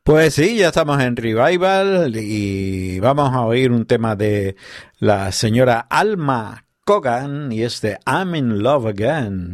Pues sí, ya estamos en Revival y vamos a oír un tema de la señora Alma Cogan y I'm in Love Again.